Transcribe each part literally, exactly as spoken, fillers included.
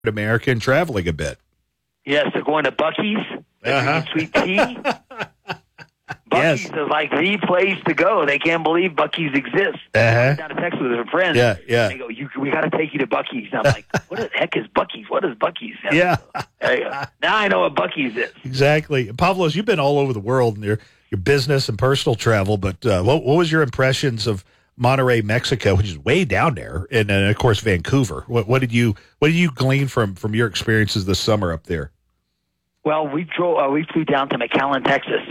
America and traveling a bit. Yes, they're going to Buc-ee's. They're Uh-huh. drinking sweet tea. Buc-ee's Yes. is like the place to go. They can't believe Buc-ee's exists. Uh-huh. I went down to Texas with some friends. Yeah, yeah. They go, you, we got to take you to Buc-ee's. And I'm like, what the heck is Buc-ee's? What is Buc-ee's? And Yeah, there you go. Now I know what Buc-ee's is. exactly. Pavlos, you've been all over the world in your, your business and personal travel, but uh, what, what was your impressions of Monterrey, Mexico, which is way down there, and, and of course Vancouver? What, what did you what did you glean from from your experiences this summer up there? Well, we drove. Uh, we flew down to McAllen, Texas,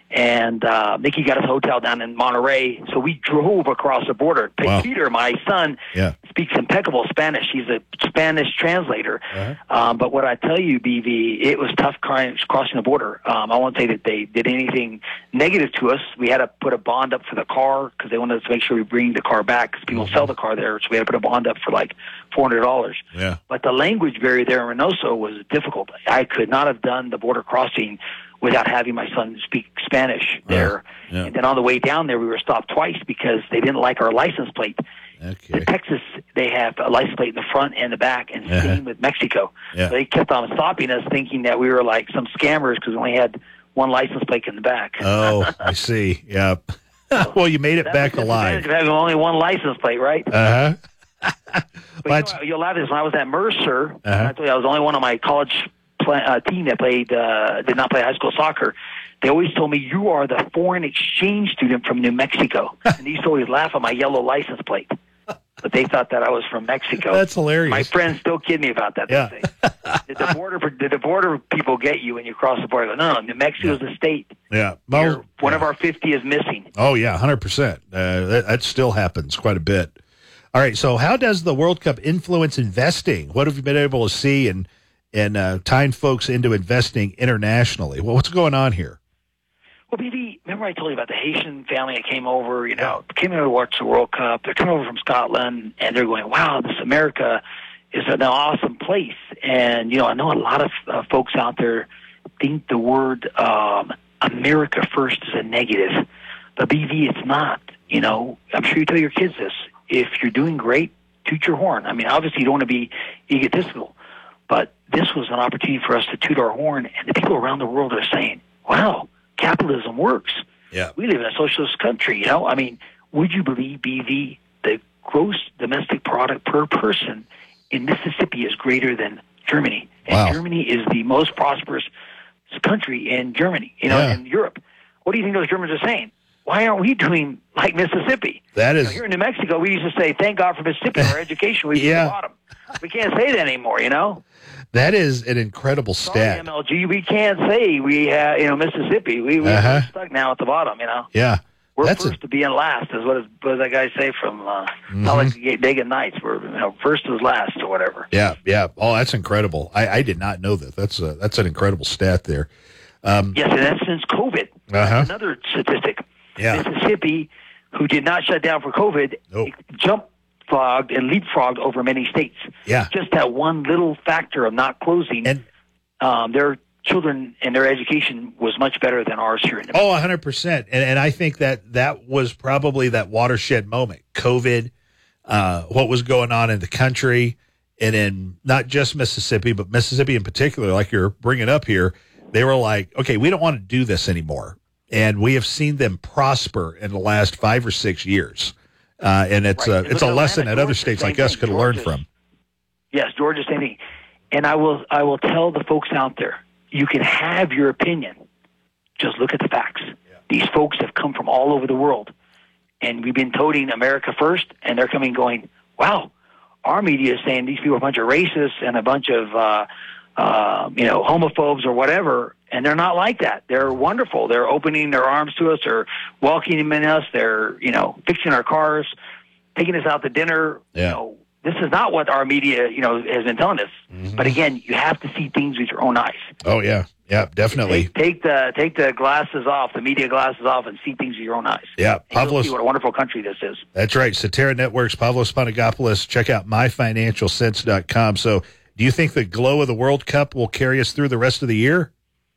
and uh, Mickey got us a hotel down in Monterey. So we drove across the border. Wow. Peter, my son, Yeah. speaks impeccable Spanish. He's a Spanish translator. Uh-huh. Um, but what I tell you, B V, it was tough cry- crossing the border. Um, I won't say that they did anything negative to us. We had to put a bond up for the car because they wanted us to make sure we bring the car back because people Mhm. sell the car there. So we had to put a bond up for like four hundred dollars. Yeah. But the language barrier there in Reynosa was difficult. I could not have done the border crossing without having my son speak Spanish there. yeah. And then on the way down there, we were stopped twice because they didn't like our license plate. Okay. In Texas, they have a license plate in the front and the back, and Uh-huh. same with Mexico. Yeah. So they kept on stopping us, thinking that we were like some scammers because we only had one license plate in the back. Oh, I see. Yeah. Well, you made it That's back the disadvantage alive. of having only one license plate, right? Uh huh. But you know, you'll laugh at this. When I was at Mercer, Uh-huh. I told you I was the only one on my college play, uh, team that played uh, did not play high school soccer. They always told me you are the foreign exchange student from New Mexico, and they used to always laugh at my yellow license plate. But they thought that I was from Mexico. That's hilarious. My friends still kid me about that. They Yeah. say, did the border did the border people get you when you cross the border? I go, no, New Mexico's the state. Yeah. You're- Well, one of yeah. our fifty is missing. Oh, yeah, one hundred percent. Uh, that, that still happens quite a bit. All right, so how does the World Cup influence investing? What have you been able to see and, and uh, tying folks into investing internationally? Well, what's going on here? Well, B B, remember I told you about the Haitian family that came over, you know, came over to watch the World Cup. They're coming over from Scotland, and they're going, wow, this America is an awesome place. And, you know, I know a lot of uh, folks out there think the word um, America first is a negative. But, B V, it's not. You know, I'm sure you tell your kids this. If you're doing great, toot your horn. I mean, obviously you don't want to be egotistical, but this was an opportunity for us to toot our horn, and the people around the world are saying, wow, capitalism works. Yeah. We live in a socialist country, you know? I mean, would you believe, B V, the gross domestic product per person in Mississippi is greater than Germany? And Wow. Germany is the most prosperous country in Germany, you know, Yeah. in Europe. What do you think those Germans are saying? Why aren't we doing like Mississippi? That You is know, here in New Mexico, we used to say, thank God for Mississippi, our education, we Yeah. yeah. bottom. We can't say that anymore, you know? that is an incredible Sorry, stat. M L G, we can't say we have, you know, Mississippi. We, we, Uh-huh. We're stuck now at the bottom, you know? Yeah. We're That's a- first to be in last, is what, is, what does that guy say from uh, Mm-hmm. Talladega Nights? We're, you know, first is last or whatever. Yeah, yeah. Oh, that's incredible. I, I did not know that. That's a, that's an incredible stat there. Um, Yes, and that's since COVID. Uh-huh. Another statistic. Yeah. Mississippi, who did not shut down for COVID, Nope. jumped frogged and leapfrogged over many states. Yeah. Just that one little factor of not closing, And um, their children and their education was much better than ours here in the oh, one hundred percent. And and I think that that was probably that watershed moment. COVID, uh, what was going on in the country, and in not just Mississippi, but Mississippi in particular, like you're bringing up here, they were like, okay, we don't want to do this anymore. And we have seen them prosper in the last five or six years. Uh, and it's Right. a And it's look a at lesson Atlanta, that other Georgia, states same like us thing. could have learned Georgia's- from. Yes, Georgia, same thing. And I will, I will tell the folks out there, you can have your opinion. Just look at the facts. These folks have come from all over the world, and we've been toting America first, and they're coming going, wow, our media is saying these people are a bunch of racists and a bunch of, uh, uh, you know, homophobes or whatever, and they're not like that. They're wonderful. They're opening their arms to us. They're welcoming us. They're, you know, fixing our cars, taking us out to dinner. Yeah. You know, this is not what our media, you know, has been telling us. Mm-hmm. But again, you have to see things with your own eyes. Oh yeah, yeah, definitely. Take, take the take the glasses off, the media glasses off, and see things with your own eyes. Yeah, And you'll see Pavlos. what a wonderful country this is. That's right. Satera Networks, Pavlos Panagopoulos. Check out my financial sense dot com. So, do you think the glow of the World Cup will carry us through the rest of the year?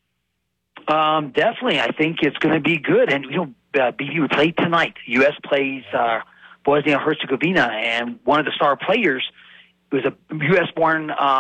Um, definitely, I think it's going to be good. And you know, uh, B B would play tonight. U S plays uh, Bosnia and Herzegovina, and one of the star players was a U S born um,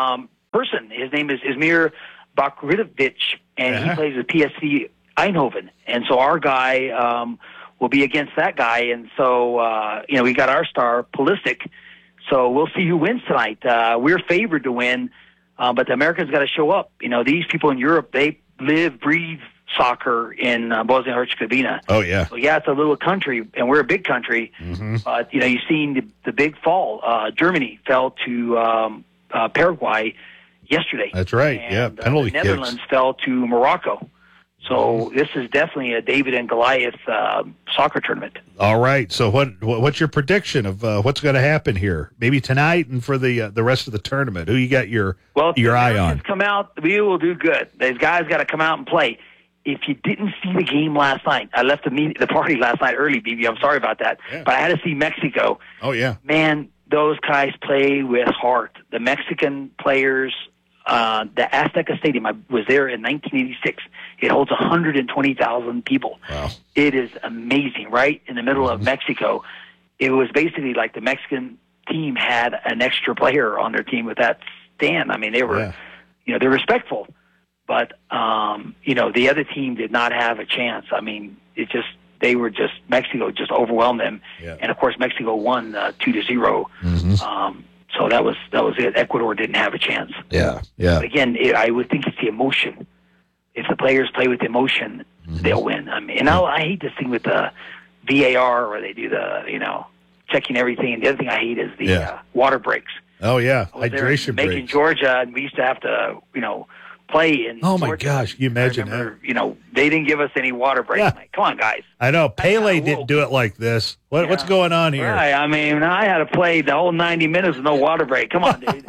person. His name is Izmir Bakridovic, and Uh-huh. he plays with P S V Eindhoven. And so our guy um, will be against that guy. And so, uh, you know, we got our star, Pulisic. So we'll see who wins tonight. Uh, we're favored to win, uh, but the Americans got to show up. You know, these people in Europe, they live, breathe soccer in uh, Bosnia and Herzegovina. Oh, yeah. So, yeah, it's a little country, and we're a big country. Mm-hmm. But, you know, you've seen the, the big fall. Uh, Germany fell to um, uh, Paraguay yesterday. That's right. And, Yeah, penalty uh, the Netherlands kicks. fell to Morocco. So this is definitely a David and Goliath uh, soccer tournament. All right. So what what- what's your prediction of uh, what's going to happen here? Maybe tonight and for the uh, the rest of the tournament. Who you got your Well, if your the eye Americans on? come out, we will do good. These guys got to come out and play. If you didn't see the game last night, I left the meet, the party last night early, B B. I'm sorry about that, Yeah. but I had to see Mexico. Oh yeah. Man, those guys play with heart. The Mexican players, uh, the Azteca Stadium, I was there in nineteen eighty-six. It holds one hundred twenty thousand people. Wow. It is amazing, right? In the middle Mm-hmm. of Mexico. It was basically like the Mexican team had an extra player on their team with that stand. I mean, they were, Yeah. you know, they're respectful. But, um, you know, the other team did not have a chance. I mean, it just, they were just, Mexico just overwhelmed them. Yeah. And, of course, Mexico won uh, two to zero. Mhm. Um, so that was that was it. Ecuador didn't have a chance. Yeah. Yeah. But again, it, I would think it's the emotion. If the players play with emotion, Mm-hmm. they'll win. I mean, and I, I hate this thing with the V A R where they do the, you know, checking everything. And the other thing I hate is the Yeah. uh, water breaks. Oh yeah. I was there Hydration in Macon, breaks. Georgia, and we used to have to, you know, play in. Oh my Georgia. gosh, can you imagine I remember, You know, they didn't give us any water breaks. Yeah. Like, come on, guys. I know Pele kinda didn't woke. do it like this. What what's Yeah. going on here? Right. I mean, I had to play the whole ninety minutes with no water break. Come on, dude.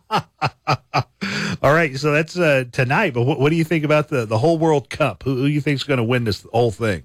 All right, so that's uh, tonight. But what, what do you think about the, the whole World Cup? Who, who do you think is going to win this whole thing?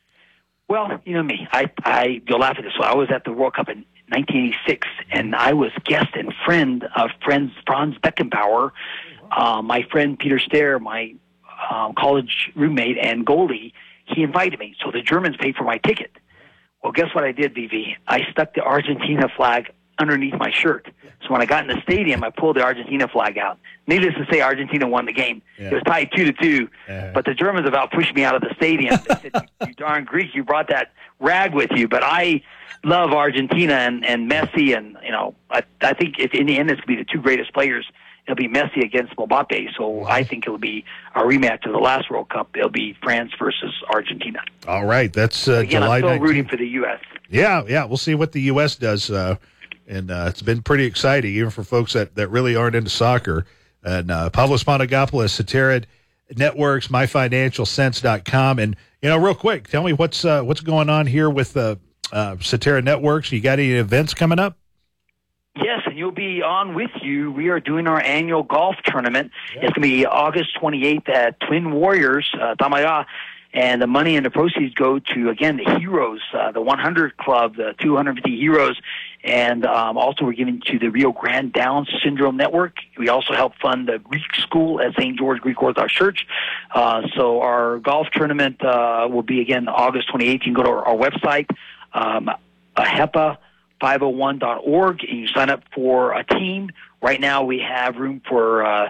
Well, you know me. I, I, you'll laugh at this. I was at the World Cup in nineteen eighty-six, and I was guest and friend of friends Franz Beckenbauer, uh, my friend Peter Stair, my um, college roommate and goalie. He invited me, so the Germans paid for my ticket. Well, guess what I did, B V? I stuck the Argentina flag underneath my shirt. So when I got in the stadium, I pulled the Argentina flag out. Needless to say, Argentina won the game. Yeah. It was tied two to two. Uh-huh. But the Germans about pushed me out of the stadium. They said, you, you darn Greek, you brought that rag with you. But I love Argentina and, and Messi. And, you know, I, I think if in the end it's going to be the two greatest players. It'll be Messi against Mbappe. So I think it'll be a rematch of the last World Cup. It'll be France versus Argentina. All right, that's uh, Again, July I'm still nineteenth. rooting for the U S Yeah, yeah, we'll see what the U S does. Uh, and uh, it's been pretty exciting, even for folks that, that really aren't into soccer. And uh, Pavlos Montagopoulos, Cetera Networks, my financial sense dot com. And, you know, real quick, tell me what's uh, what's going on here with uh, uh, Cetera Networks. You got any events coming up? Yes, and you'll be on with you. We are doing our annual golf tournament. It's going to be August twenty-eighth at Twin Warriors, uh, Tamaya. And the money and the proceeds go to, again, the heroes, uh, the one hundred Club, the two hundred fifty heroes. And um, also we're giving to the Rio Grande Down Syndrome Network. We also help fund the Greek school at Saint George Greek Orthodox Church. Uh, so our golf tournament uh, will be, again, August twenty-eighth. You can go to our, our website, um, A H E P A five oh one dot org, and you sign up for a team. Right now we have room for uh,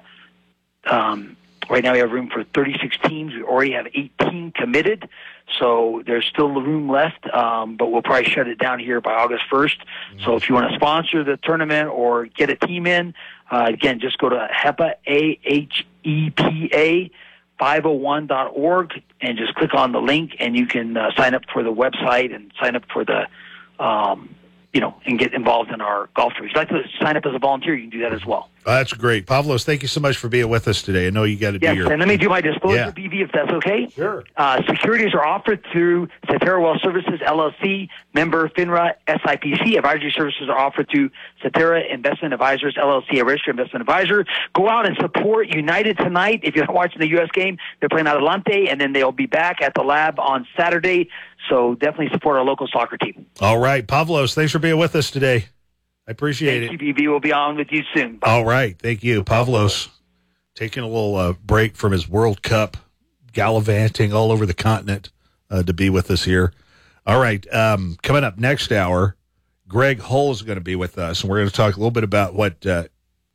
um, right now we have room for thirty-six teams. We already have eighteen committed, so there's still room left, um, but we'll probably shut it down here by August first. Mm-hmm. So if you want to sponsor the tournament or get a team in, uh, again, just go to HEPA, A H E P A, five oh one dot org, and just click on the link, and you can uh, sign up for the website and sign up for the um, you know, and get involved in our golf tour. If you'd like to sign up as a volunteer, you can do that as well. Uh, that's great. Pavlos, thank you so much for being with us today. I know you got to Yes, do your... and let me do my disclosure, Yeah. B V, if that's okay. Sure. Uh, securities are offered through Cetera Wealth Services, L L C, member FINRA, S I P C. Advisory services are offered through Cetera Investment Advisors, L L C, a registered investment advisor. Go out and support United tonight. If you're not watching the U S game, they're playing Adelante, and then they'll be back at the lab on Saturday. So definitely support our local soccer team. All right, Pavlos, thanks for being with us today. I appreciate Thank it. you, B V. We'll be on with you soon. Bye. All right. Thank you. Pavlos taking a little uh, break from his World Cup, gallivanting all over the continent uh, to be with us here. All right. Um, coming up next hour, Greg Hull is going to be with us, and we're going to talk a little bit about what uh, uh,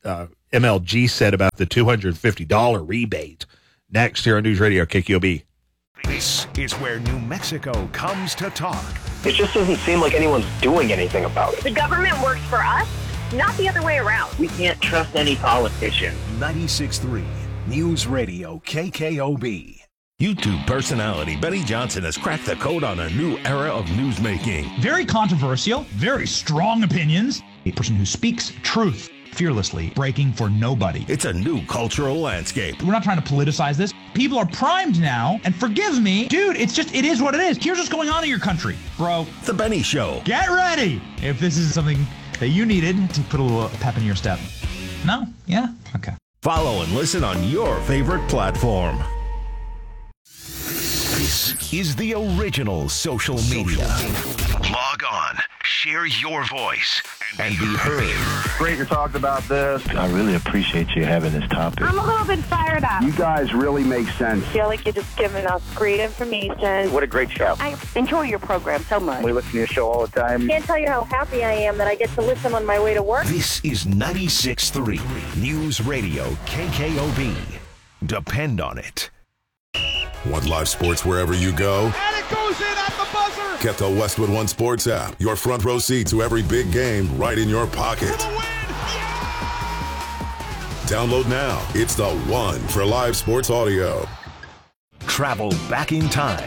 M L G said about the two hundred fifty dollars rebate. Next here on News Radio K K O B. This is where New Mexico comes to talk. It just doesn't seem like anyone's doing anything about it. The government works for us, not the other way around. We can't trust any politician. ninety-six point three News Radio K K O B. YouTube personality Benny Johnson has cracked the code on a new era of newsmaking. Very controversial, very strong opinions. A person who speaks truth fearlessly, breaking for nobody. It's a new cultural landscape. We're not trying to politicize this. People are primed now, and forgive me, dude, it's just, it is what it is. Here's what's going on in your country, bro. The Benny Show. Get ready if this is something that you needed to put a little pep in your step. No? Yeah? Okay. Follow and listen on your favorite platform. This is the original social media. Log on, share your voice, and be heard. Great to talk about this. I really appreciate you having this topic. I'm a little bit fired up. You guys really make sense. I feel like you're just giving us great information. What a great show. I enjoy your program so much. We listen to your show all the time. I can't tell you how happy I am that I get to listen on my way to work. This is ninety-six point three News Radio K K O B. Depend on it. Want live sports wherever you go? And it goes in at the buzzer! Get the Westwood One Sports app. Your front row seat to every big game right in your pocket. For the win! Yeah! Download now. It's the one for live sports audio. Travel back in time.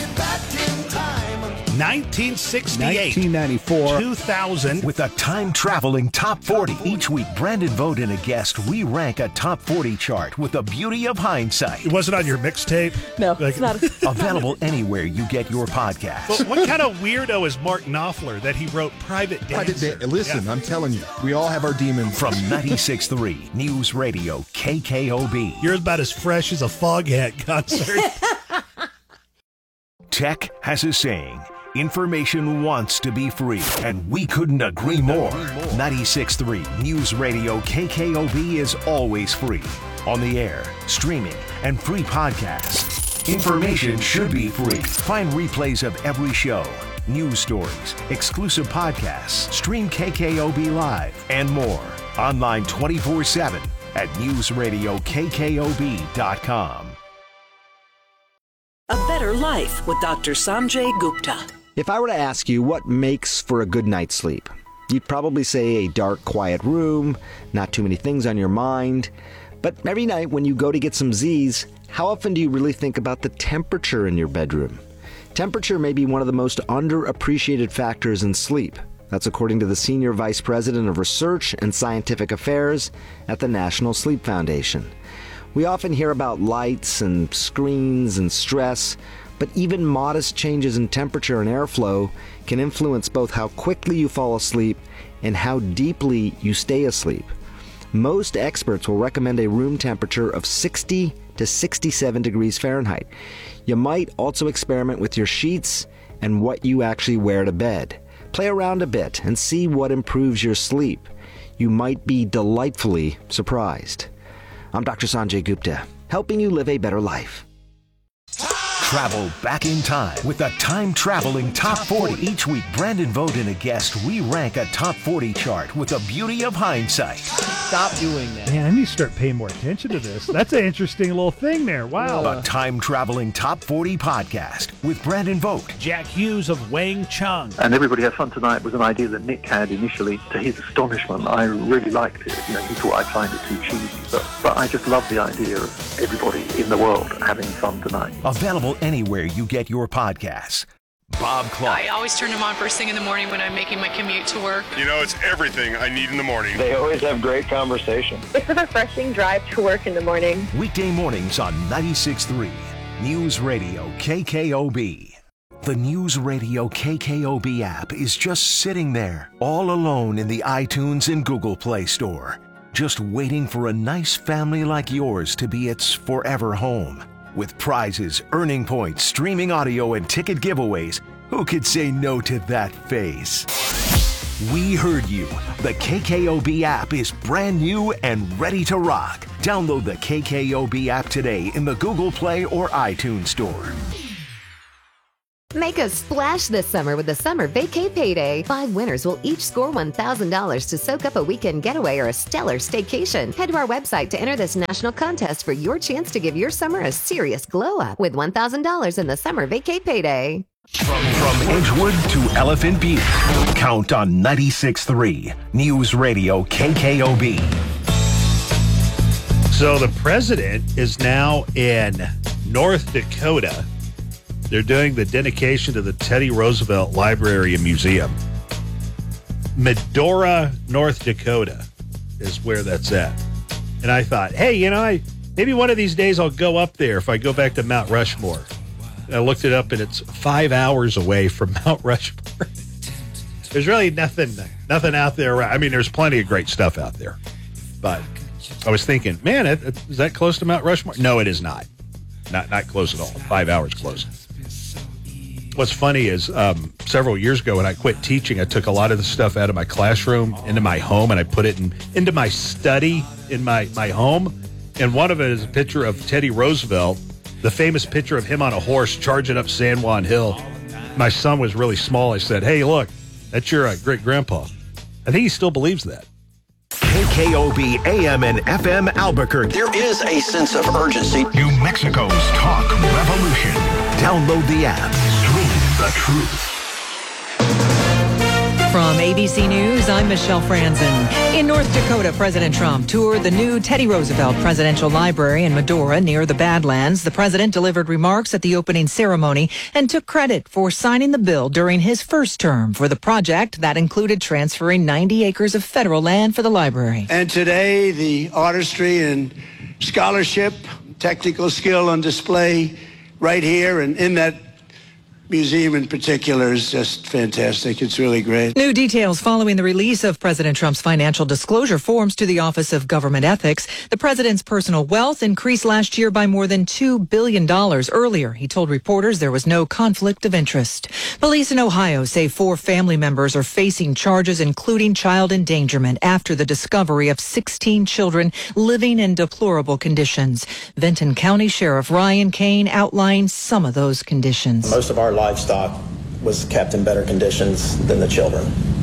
nineteen sixty-eight. nineteen ninety-four. two thousand. With a time-traveling top forty. Each week, Brandon Vogt and a guest re-rank a top forty chart with the beauty of hindsight. It wasn't on your mixtape? No, Like- it's not. Available anywhere you get your podcasts. But what kind of weirdo is Mark Knopfler that he wrote Private Dancer? Private da- Listen, Yeah. I'm telling you, we all have our demons. From ninety-six point three News Radio K K O B. You're about as fresh as a Foghat concert. Tech has a saying. Information wants to be free, and we couldn't agree more. ninety-six point three News Radio K K O B is always free. On the air, streaming, and free podcasts. Information should be free. Find replays of every show, news stories, exclusive podcasts, stream K K O B Live, and more. Online twenty-four seven at news radio k k o b dot com. A Better Life with Doctor Sanjay Gupta. If I were to ask you what makes for a good night's sleep, you'd probably say a dark, quiet room, not too many things on your mind. But every night when you go to get some Z's, how often do you really think about the temperature in your bedroom? Temperature may be one of the most underappreciated factors in sleep. That's according to the Senior Vice President of Research and Scientific Affairs at the National Sleep Foundation. We often hear about lights and screens and stress, but even modest changes in temperature and airflow can influence both how quickly you fall asleep and how deeply you stay asleep. Most experts will recommend a room temperature of sixty to sixty-seven degrees Fahrenheit. You might also experiment with your sheets and what you actually wear to bed. Play around a bit and see what improves your sleep. You might be delightfully surprised. I'm Doctor Sanjay Gupta, helping you live a better life. Travel back in time with a time-traveling top forty. Each week, Brandon Vogt and a guest re-rank a top forty chart with the beauty of hindsight. Stop doing that. Man, I need to start paying more attention to this. That's an interesting little thing there. Wow. A time-traveling top forty podcast with Brandon Vogt. Jack Hughes of Wang Chung. And Everybody Has Fun Tonight was an idea that Nick had initially. To his astonishment, I really liked it. You know, he thought I'd find it too cheesy. But, but I just love the idea of everybody in the world having fun tonight. Available anywhere you get your podcasts. Bob Clark. I always turn them on first thing in the morning when I'm making my commute to work. You know, it's everything I need in the morning. They always have great conversation. It's a refreshing drive to work in the morning. Weekday mornings on ninety-six point three News Radio K K O B. The News Radio K K O B app is just sitting there, all alone in the iTunes and Google Play Store, just waiting for a nice family like yours to be its forever home. With prizes, earning points, streaming audio, and ticket giveaways, who could say no to that face? We heard you. The K K O B app is brand new and ready to rock. Download the K K O B app today in the Google Play or iTunes Store. Make a splash this summer with the Summer Vacay Payday. Five winners will each score one thousand dollars to soak up a weekend getaway or a stellar staycation. Head to our website to enter this national contest for your chance to give your summer a serious glow up with one thousand dollars in the Summer Vacay Payday. From, from Edgewood to Elephant Butte, count on ninety-six point three News Radio K K O B. So the president is now in North Dakota. They're doing the dedication to the Teddy Roosevelt Library and Museum. Medora, North Dakota is where that's at. And I thought, hey, you know, I maybe one of these days I'll go up there if I go back to Mount Rushmore. And I looked it up, and it's five hours away from Mount Rushmore. There's really nothing, nothing out there. I mean, there's plenty of great stuff out there. But I was thinking, man, it, it, is that close to Mount Rushmore? No, it is not. Not not close at all. Five hours close. What's funny is um, several years ago when I quit teaching, I took a lot of the stuff out of my classroom into my home, and I put it in, into my study in my, my home. And one of it is a picture of Teddy Roosevelt, the famous picture of him on a horse charging up San Juan Hill. My son was really small. I said, hey, look, that's your uh, great-grandpa. I think he still believes that. K K O B A M and F M Albuquerque. There is a sense of urgency. New Mexico's talk revolution. Download the app. Stream the truth. From A B C News, I'm Michelle Franzen. In North Dakota, President Trump toured the new Teddy Roosevelt Presidential Library in Medora near the Badlands. The president delivered remarks at the opening ceremony and took credit for signing the bill during his first term for the project that included transferring ninety acres of federal land for the library. And today, the artistry and scholarship, technical skill on display right here and in that museum in particular is just fantastic. It's really great. New details following the release of President Trump's financial disclosure forms to the Office of Government Ethics. The president's personal wealth increased last year by more than two billion dollars. Earlier, he told reporters there was no conflict of interest. Police in Ohio say four family members are facing charges, including child endangerment, after the discovery of sixteen children living in deplorable conditions. Vinton County Sheriff Ryan Kane outlined some of those conditions. Most of our livestock was kept in better conditions than the children.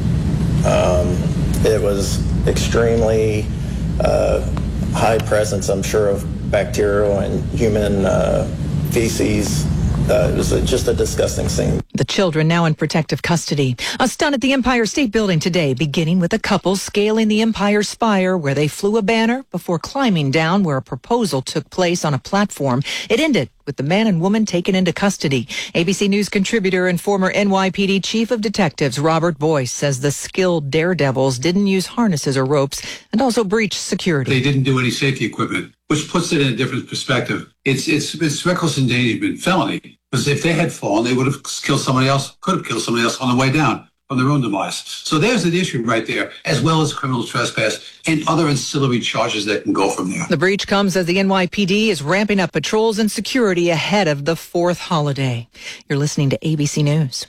Um, it was extremely uh, high presence, I'm sure, of bacterial and human uh, feces. Uh, it was a, just a disgusting scene. The children now in protective custody. A stunt at the Empire State Building today, beginning with a couple scaling the Empire Spire, where they flew a banner before climbing down where a proposal took place on a platform. It ended with the man and woman taken into custody. A B C News contributor and former N Y P D Chief of Detectives Robert Boyce says the skilled daredevils didn't use harnesses or ropes and also breached security. They didn't do any safety equipment, which puts it in a different perspective. It's it's, it's reckless endangerment, felony. Because if they had fallen, they would have killed somebody else, could have killed somebody else on the way down from their own demise. So there's an issue right there, as well as criminal trespass and other ancillary charges that can go from there. The breach comes as the N Y P D is ramping up patrols and security ahead of the fourth holiday. You're listening to A B C News.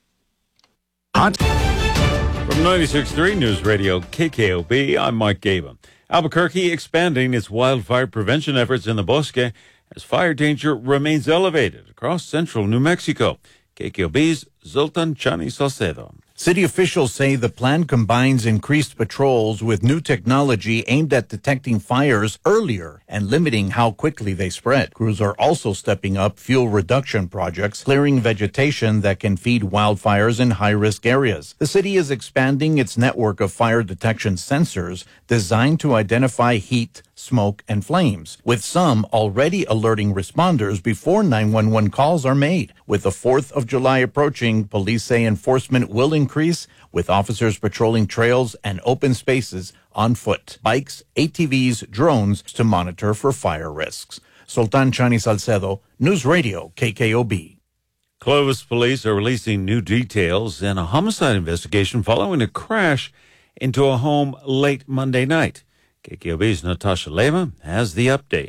Hot. From ninety-six point three News Radio K K O B, I'm Mike Gaba. Albuquerque expanding its wildfire prevention efforts in the Bosque as fire danger remains elevated across central New Mexico. K K O B's Zoltan Chani Salcedo. City officials say the plan combines increased patrols with new technology aimed at detecting fires earlier and limiting how quickly they spread. Crews are also stepping up fuel reduction projects, clearing vegetation that can feed wildfires in high-risk areas. The city is expanding its network of fire detection sensors designed to identify heat, smoke, and flames, with some already alerting responders before nine one one calls are made. With the fourth of July approaching, police say enforcement will increase, with officers patrolling trails and open spaces on foot, bikes, A T Vs, drones to monitor for fire risks. Sultan Chani Salcedo, News Radio K K O B. Clovis police are releasing new details in a homicide investigation following a crash into a home late Monday night. K K O B's Natasha Lema has the update.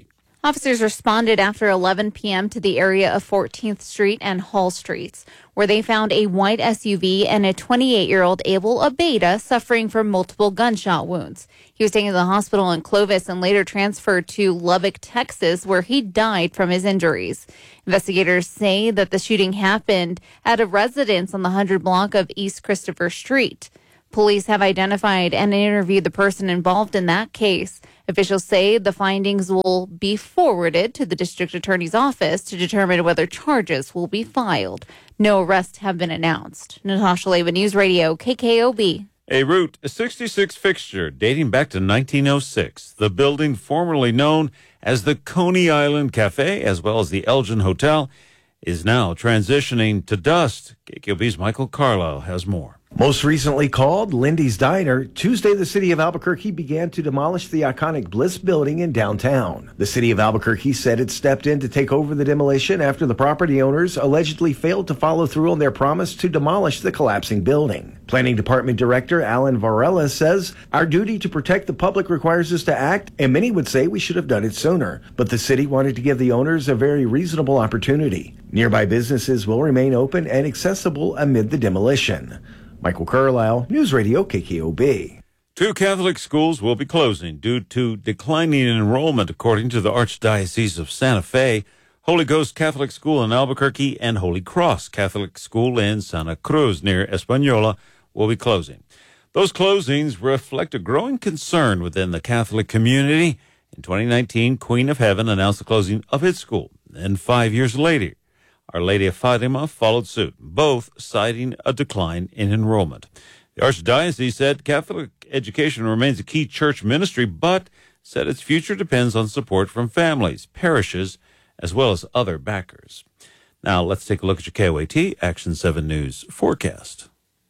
Officers responded after eleven p.m. to the area of fourteenth Street and Hall Streets, where they found a white S U V and a twenty-eight-year-old Abel Abeda suffering from multiple gunshot wounds. He was taken to the hospital in Clovis and later transferred to Lubbock, Texas, where he died from his injuries. Investigators say that the shooting happened at a residence on the one hundred block of East Christopher Street. Police have identified and interviewed the person involved in that case. Officials say the findings will be forwarded to the district attorney's office to determine whether charges will be filed. No arrests have been announced. Natasha Leva, News Radio, K K O B. A Route sixty-six fixture dating back to nineteen oh six. The building formerly known as the Coney Island Cafe, as well as the Elgin Hotel, is now transitioning to dust. K K O B's Michael Carlisle has more. Most recently called Lindy's Diner, Tuesday the city of Albuquerque began to demolish the iconic Bliss building in downtown. The city of Albuquerque said it stepped in to take over the demolition after the property owners allegedly failed to follow through on their promise to demolish the collapsing building. Planning Department Director Alan Varela says, "Our duty to protect the public requires us to act, and many would say we should have done it sooner. But the city wanted to give the owners a very reasonable opportunity. Nearby businesses will remain open and accessible amid the demolition." Michael Carlisle, News Radio K K O B. Two Catholic schools will be closing due to declining enrollment, according to the Archdiocese of Santa Fe. Holy Ghost Catholic School in Albuquerque and Holy Cross Catholic School in Santa Cruz near Española will be closing. Those closings reflect a growing concern within the Catholic community. In twenty nineteen, Queen of Heaven announced the closing of its school. Then five years later, Our Lady of Fatima followed suit, both citing a decline in enrollment. The Archdiocese said Catholic education remains a key church ministry, but said its future depends on support from families, parishes, as well as other backers. Now, let's take a look at your K O A T Action seven News forecast.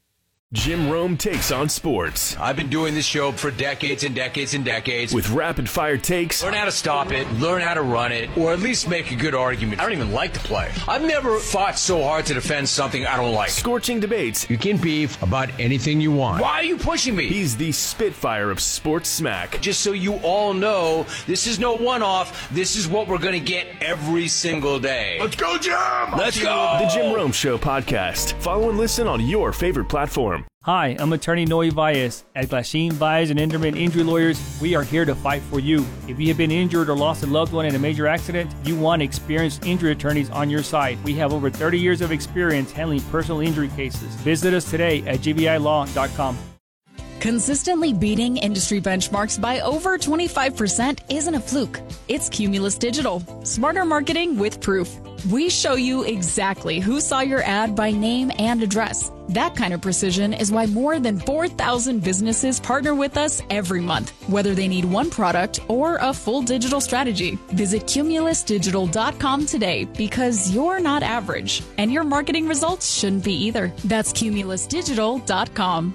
Jim Rome takes on sports. I've been doing this show for decades and decades and decades. With rapid-fire takes. Learn how to stop it, learn how to run it, or at least make a good argument. I don't even like to play. I've never fought so hard to defend something I don't like. Scorching debates. You can beef about anything you want. Why are you pushing me? He's the Spitfire of sports smack. Just so you all know, this is no one-off. This is what we're going to get every single day. Let's go, Jim! Let's go! The Jim Rome Show podcast. Follow and listen on your favorite platform. Hi, I'm attorney Noe Valles. At Glasheen, Valles and Enderman Injury Lawyers, we are here to fight for you. If you have been injured or lost a loved one in a major accident, you want experienced injury attorneys on your side. We have over thirty years of experience handling personal injury cases. Visit us today at g b i law dot com. Consistently beating industry benchmarks by over twenty-five percent isn't a fluke. It's Cumulus Digital. Smarter marketing with proof. We show you exactly who saw your ad by name and address. That kind of precision is why more than four thousand businesses partner with us every month, whether they need one product or a full digital strategy. Visit cumulus digital dot com today because you're not average, and your marketing results shouldn't be either. That's cumulus digital dot com.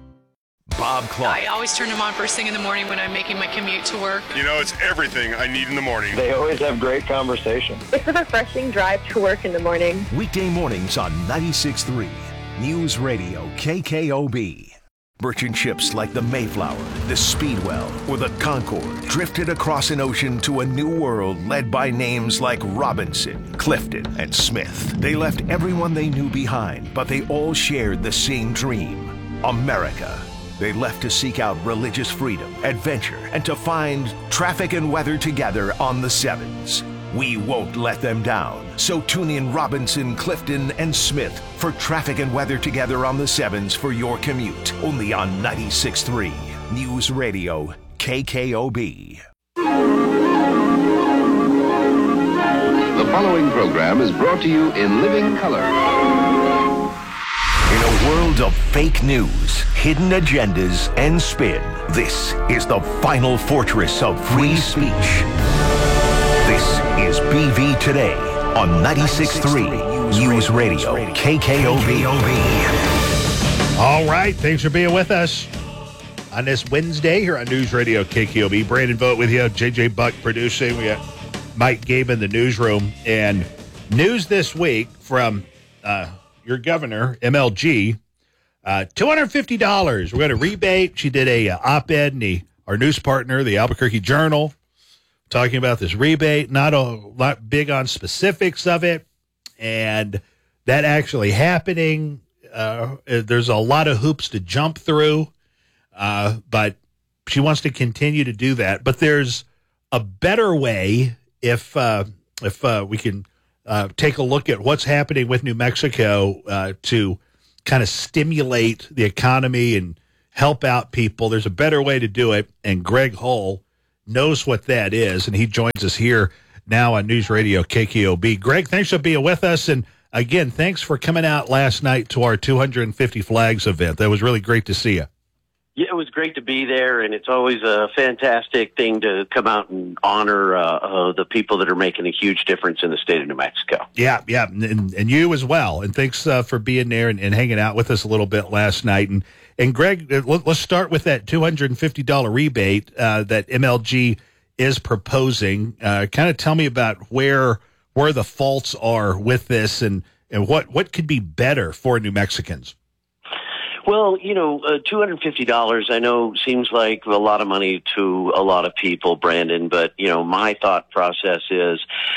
Bob Clark. I always turn them on first thing in the morning when I'm making my commute to work. You know, it's everything I need in the morning. They always have great conversation. It's a refreshing drive to work in the morning. Weekday mornings on ninety-six point three News Radio K K O B. Merchant ships like the Mayflower, the Speedwell, or the Concorde drifted across an ocean to a new world led by names like Robinson, Clifton, and Smith. They left everyone they knew behind, but they all shared the same dream: America. They left to seek out religious freedom, adventure, and to find traffic and weather together on the Sevens. We won't let them down. So tune in Robinson, Clifton, and Smith for traffic and weather together on the Sevens for your commute. Only on ninety-six point three News Radio K K O B. The following program is brought to you in living color. In a world of fake news, hidden agendas, and spin, this is the final fortress of free speech. This is B V Today on ninety-six point three News Radio K K O B. All right, thanks for being with us on this Wednesday here on News Radio K K O B. Brandon Vogt with you, J J Buck producing. We got Mike Gabe in the newsroom. And news this week from uh, your governor, M L G, uh, two hundred fifty dollars. We're going to rebate. She did a uh, op-ed in the, our news partner, the Albuquerque Journal. talking about this rebate, not a lot big on specifics of it, and that actually happening. Uh, there's a lot of hoops to jump through, uh, but she wants to continue to do that. But there's a better way if uh, if uh, we can uh, take a look at what's happening with New Mexico uh, to kind of stimulate the economy and help out people. There's a better way to do it, and Greg Hull knows what that is, and he joins us here now on News Radio K K O B. Greg, thanks for being with us, and again, thanks for coming out last night to our two hundred fifty Flags event. That was really great to see you. Yeah, it was great to be there, and it's always a fantastic thing to come out and honor uh, uh, the people that are making a huge difference in the state of New Mexico. Yeah, yeah, and, and you as well. And thanks uh, for being there and, and hanging out with us a little bit last night. And and Greg, let's start with that two hundred fifty dollars rebate uh, that M L G is proposing. Uh, kind of tell me about where where the faults are with this, and, and what, what could be better for New Mexicans. Well, you know, uh, two hundred fifty dollars I know seems like a lot of money to a lot of people, Brandon, but, you know, my thought process is,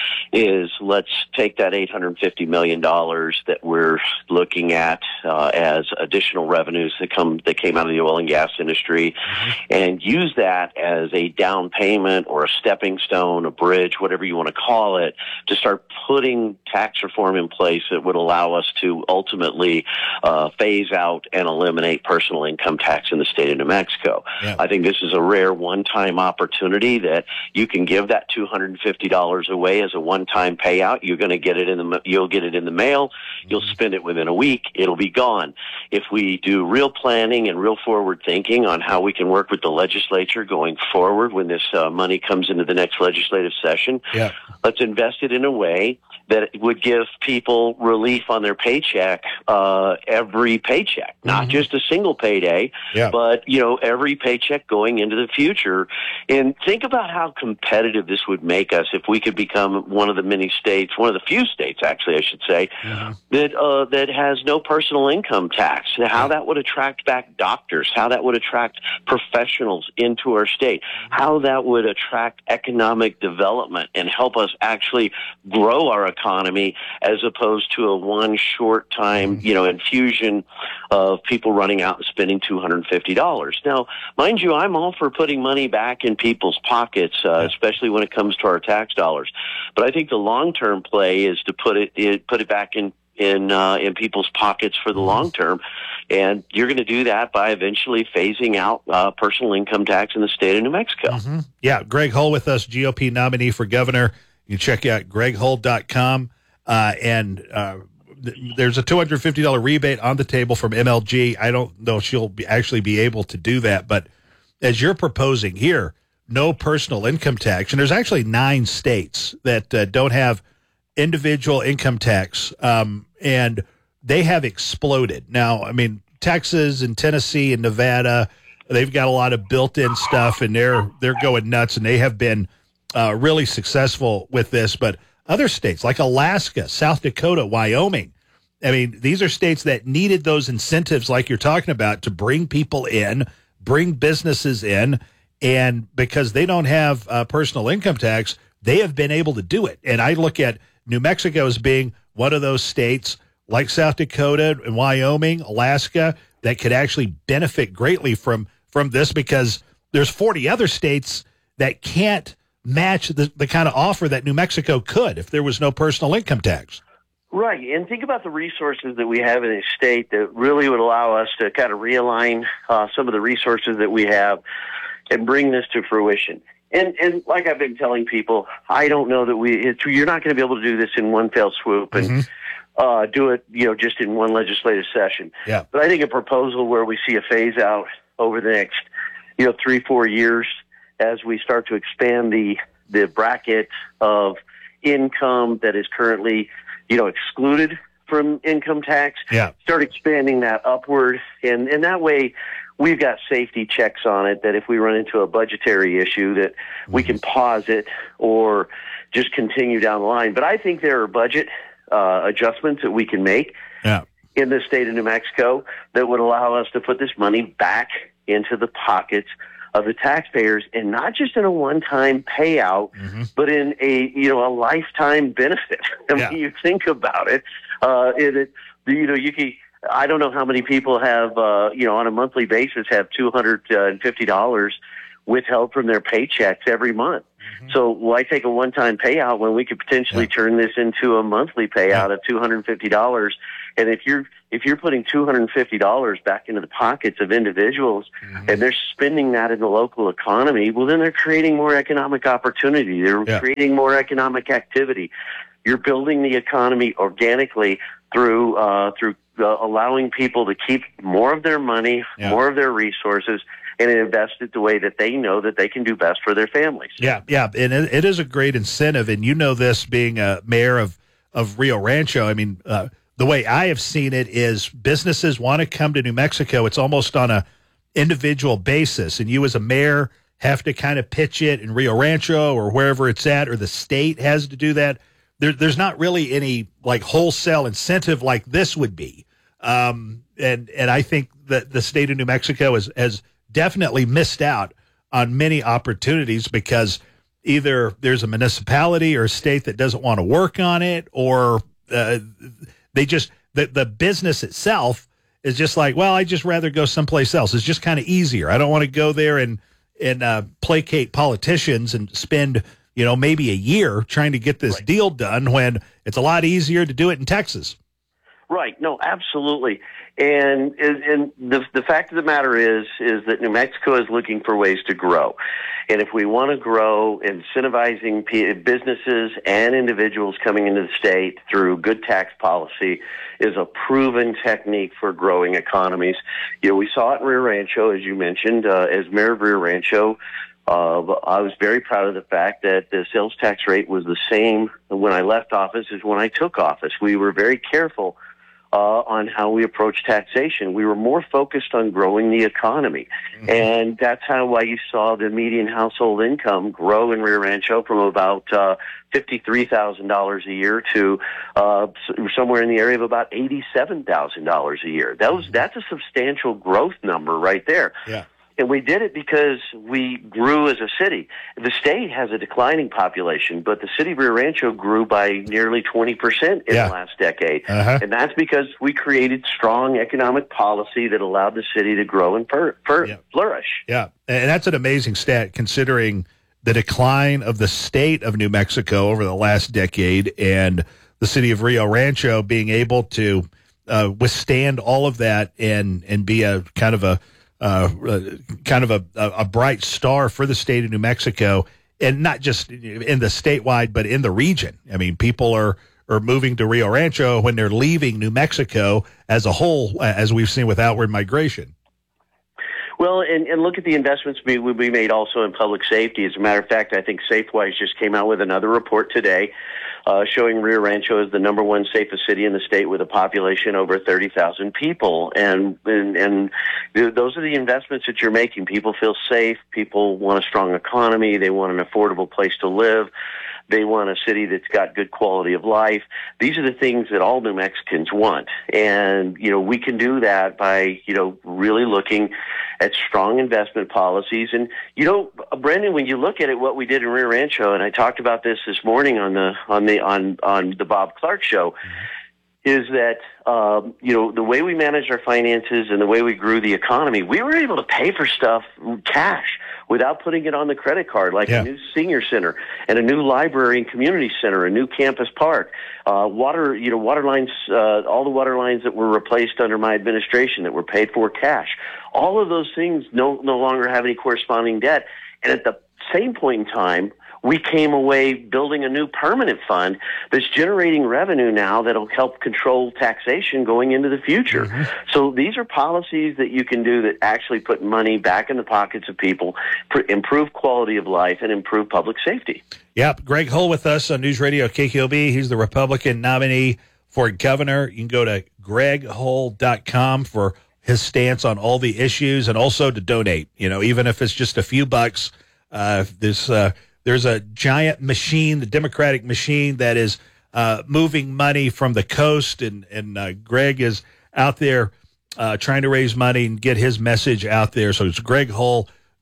is let's take that eight hundred fifty million dollars that we're looking at uh, as additional revenues that come that came out of the oil and gas industry mm-hmm. and use that as a down payment or a stepping stone, a bridge, whatever you want to call it, to start putting tax reform in place that would allow us to ultimately uh, phase out and eliminate personal income tax in the state of New Mexico. Yeah. I think this is a rare one-time opportunity that you can give that two hundred fifty dollars away as a one-time payout. You're going to get it in the you'll get it in the mail. Mm-hmm. You'll spend it within a week. It'll be gone. If we do real planning and real forward thinking on how we can work with the legislature going forward when this uh, money comes into the next legislative session, yeah. let's invest it in a way that would give people relief on their paycheck uh, every paycheck, not mm-hmm. just a single payday, yeah. but, you know, every paycheck going into the future. And think about how competitive this would make us if we could become one of the many states, one of the few states, actually, I should say, mm-hmm. that uh, that has no personal income tax. How yeah. that would attract back doctors, how that would attract professionals into our state, mm-hmm. how that would attract economic development and help us actually grow our economy as opposed to a one short time, you know, infusion of people running out and spending two hundred fifty dollars. Now, mind you, I'm all for putting money back in people's pockets, uh, yeah. especially when it comes to our tax dollars. But I think the long-term play is to put it, it put it back in in uh, in people's pockets for the long term, and you're going to do that by eventually phasing out uh, personal income tax in the state of New Mexico. Mm-hmm. Yeah, Greg Hull with us, G O P nominee for governor. You can check out greg hull dot com, uh, and uh, th- there's a two hundred fifty dollars rebate on the table from M L G. I don't know if she'll be actually be able to do that, but as you're proposing here, no personal income tax, and there's actually nine states that uh, don't have individual income tax, um, and they have exploded. Now, I mean, Texas and Tennessee and Nevada, they've got a lot of built-in stuff, and they're they're going nuts, and they have been Uh, really successful with this, but other states like Alaska, South Dakota, Wyoming, I mean, these are states that needed those incentives like you're talking about to bring people in, bring businesses in, and because they don't have uh, personal income tax, they have been able to do it. And I look at New Mexico as being one of those states like South Dakota and Wyoming, Alaska, that could actually benefit greatly from, from this because there's forty other states that can't match the, the kind of offer that New Mexico could if there was no personal income tax. Right. And think about the resources that we have in a state that really would allow us to kind of realign uh, some of the resources that we have and bring this to fruition. And and like I've been telling people, I don't know that we, it's, you're not going to be able to do this in one fell swoop and mm-hmm. uh, do it, you know, just in one legislative session. Yeah. But I think a proposal where we see a phase out over the next, you know, three, four years as we start to expand the, the bracket of income that is currently, you know, excluded from income tax, yeah. start expanding that upward. And, and that way we've got safety checks on it that if we run into a budgetary issue that mm-hmm. we can pause it or just continue down the line. But I think there are budget uh, adjustments that we can make yeah. in the state of New Mexico that would allow us to put this money back into the pockets of the taxpayers, and not just in a one-time payout, mm-hmm. but in a, you know, a lifetime benefit. I yeah. mean, you think about it, uh, it, it you know, you can, I don't know how many people have, uh, you know, on a monthly basis have two hundred fifty dollars withheld from their paychecks every month. Mm-hmm. So why take a one-time payout when we could potentially yeah. turn this into a monthly payout yeah. of two hundred fifty dollars? And if you're if you're putting two hundred fifty dollars back into the pockets of individuals, mm-hmm. and they're spending that in the local economy, well, then they're creating more economic opportunity. They're yeah. creating more economic activity. You're building the economy organically through uh, through uh, allowing people to keep more of their money, yeah. more of their resources, and invest it the way that they know that they can do best for their families. Yeah, yeah, and it, it is a great incentive, and you know this being a mayor of, of Rio Rancho. I mean, uh, the way I have seen it is businesses want to come to New Mexico. It's almost on a individual basis, and you as a mayor have to kind of pitch it in Rio Rancho or wherever it's at, or the state has to do that. There, there's not really any like wholesale incentive like this would be, um, and and I think that the state of New Mexico has has definitely missed out on many opportunities because either there's a municipality or a state that doesn't want to work on it, or uh, they just the the business itself is just like, well, I just rather go someplace else. It's just kind of easier. I don't want to go there and and uh, placate politicians and spend, you know, maybe a year trying to get this right. deal done when it's a lot easier to do it in Texas. Right. No, absolutely. And and the the fact of the matter is is that New Mexico is looking for ways to grow. And if we want to grow, incentivizing businesses and individuals coming into the state through good tax policy is a proven technique for growing economies. You know, we saw it in Rio Rancho, as you mentioned, uh, as mayor of Rio Rancho. Uh, I was very proud of the fact that the sales tax rate was the same when I left office as when I took office. We were very careful uh, on how we approach taxation. We were more focused on growing the economy. Mm-hmm. And that's how why you saw the median household income grow in Rio Rancho from about uh, fifty-three thousand dollars a year to uh, somewhere in the area of about eighty-seven thousand dollars a year. That was, that's a substantial growth number right there. Yeah. And we did it because we grew as a city. The state has a declining population, but the city of Rio Rancho grew by nearly twenty percent in yeah. the last decade. Uh-huh. And that's because we created strong economic policy that allowed the city to grow and fur- fur- yeah. flourish. Yeah, and that's an amazing stat considering the decline of the state of New Mexico over the last decade and the city of Rio Rancho being able to uh, withstand all of that and, and be a kind of a Uh, kind of a, a bright star for the state of New Mexico, and not just in the statewide, but in the region. I mean, people are, are moving to Rio Rancho when they're leaving New Mexico as a whole, as we've seen with outward migration. Well, and, and look at the investments we, we made also in public safety. As a matter of fact, I think Safewise just came out with another report today uh, showing Rio Rancho as the number one safest city in the state with a population over thirty thousand people. And, and, and those are the investments that you're making. People feel safe. People want a strong economy. They want an affordable place to live. They want a city that's got good quality of life. These are the things that all New Mexicans want. And, you know, we can do that by, you know, really looking at strong investment policies. And, you know, Brendan, when you look at it, what we did in Rio Rancho, and I talked about this this morning on the, on the, on, on the Bob Clark show, is that, um, you know, the way we managed our finances and the way we grew the economy, we were able to pay for stuff cash without putting it on the credit card, like yeah. a new senior center and a new library and community center, a new campus park, uh, water, you know, water lines, uh, all the water lines that were replaced under my administration that were paid for cash. All of those things no, no longer have any corresponding debt. And at the same point in time, we came away building a new permanent fund that's generating revenue now that'll help control taxation going into the future. Mm-hmm. So these are policies that you can do that actually put money back in the pockets of people, pr- improve quality of life, and improve public safety. Yep. Greg Hull with us on News Radio K K O B. He's the Republican nominee for governor. You can go to greg hull dot com for his stance on all the issues and also to donate. You know, even if it's just a few bucks, uh, this, uh, There's a giant machine, the Democratic machine, that is uh, moving money from the coast, and, and uh, Greg is out there uh, trying to raise money and get his message out there. So it's greg hull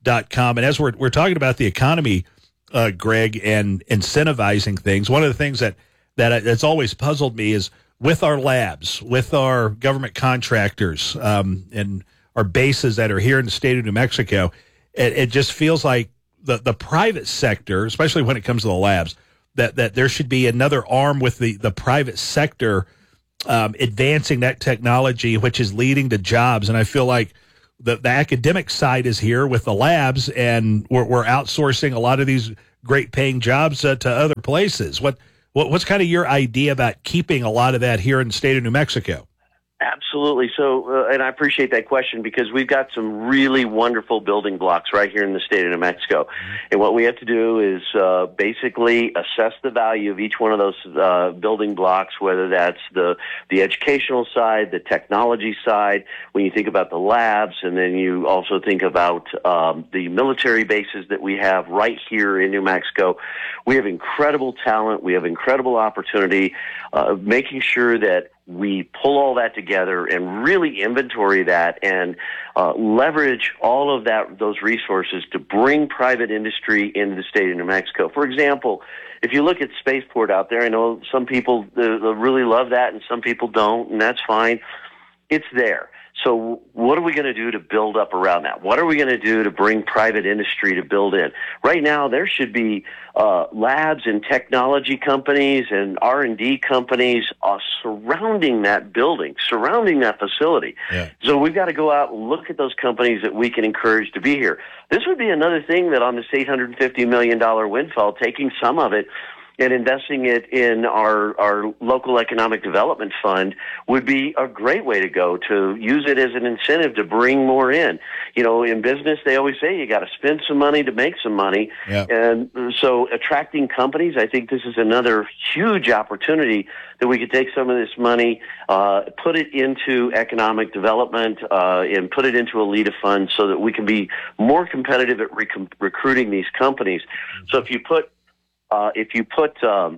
dot com. And as we're, we're talking about the economy, uh, Greg, and incentivizing things, one of the things that, that that's always puzzled me is with our labs, with our government contractors, um, and our bases that are here in the state of New Mexico, it, it just feels like the, the private sector, especially when it comes to the labs, that, that there should be another arm with the, the private sector um, advancing that technology, which is leading to jobs. And I feel like the, the academic side is here with the labs, and we're, we're outsourcing a lot of these great paying jobs uh, to other places. What, what what's kind of your idea about keeping a lot of that here in the state of New Mexico? Absolutely. So, uh, and I appreciate that question, because we've got some really wonderful building blocks right here in the state of New Mexico. Mm-hmm. And what we have to do is uh, basically assess the value of each one of those uh, building blocks, whether that's the, the educational side, the technology side, when you think about the labs, and then you also think about um, the military bases that we have right here in New Mexico. We have incredible talent. We have incredible opportunity, uh, making sure that we pull all that together and really inventory that and uh, leverage all of that, those resources to bring private industry into the state of New Mexico. For example, if you look at Spaceport out there, I know some people uh, really love that and some people don't, and that's fine. It's there. So what are we going to do to build up around that? What are we going to do to bring private industry to build in? Right now, there should be uh, labs and technology companies and R and D companies uh, surrounding that building, surrounding that facility. Yeah. So we've got to go out and look at those companies that we can encourage to be here. This would be another thing that on this eight hundred fifty million dollars windfall, taking some of it and investing it in our, our local economic development fund would be a great way to go, to use it as an incentive to bring more in. You know, in business, they always say you got to spend some money to make some money. Yeah. And so attracting companies, I think this is another huge opportunity that we could take some of this money, uh, put it into economic development, uh, and put it into a LEDA fund so that we can be more competitive at rec- recruiting these companies. Mm-hmm. So if you put Uh, if you put, um,